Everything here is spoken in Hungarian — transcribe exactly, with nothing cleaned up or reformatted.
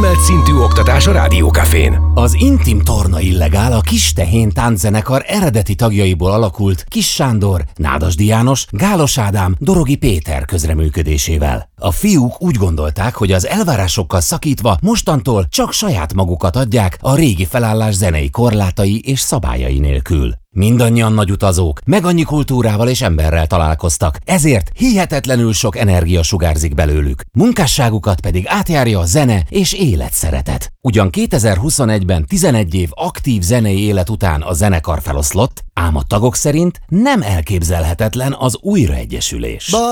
kiemelt szintű oktatás a Rádiókafén. Az Intim Torna Illegál a Kis Tehén tánczenekar eredeti tagjaiból alakult Kis Sándor, Nádasdy János, Gálos Ádám, Dorogi Péter közreműködésével. A fiúk úgy gondolták, hogy az elvárásokkal szakítva mostantól csak saját magukat adják a régi felállás zenei korlátai és szabályai nélkül. Mindannyian nagy utazók, meg annyi kultúrával és emberrel találkoztak, ezért hihetetlenül sok energia sugárzik belőlük. Munkásságukat pedig átjárja a zene és életszeretet. Ugyan kétezer-huszonegyben tizenegy év aktív zenei élet után a zenekar feloszlott, ám a tagok szerint nem elképzelhetetlen az újraegyesülés.